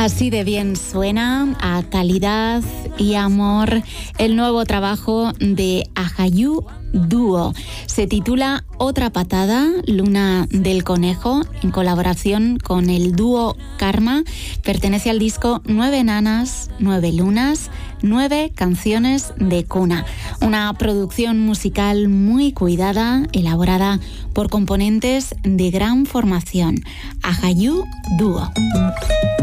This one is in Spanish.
Así de bien suena, a calidad y amor, el nuevo trabajo de Ajayú Dúo. Se titula Otra Patada, Luna del Conejo, en colaboración con el dúo Karma. Pertenece al disco 9 nanas, 9 lunas, 9 canciones de cuna. Una producción musical muy cuidada, elaborada por componentes de gran formación. Ajayú Dúo.